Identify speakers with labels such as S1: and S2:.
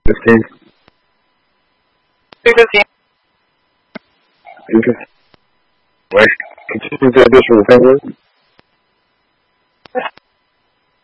S1: 15.
S2: 215.
S1: Okay. Right. Continue to additional family.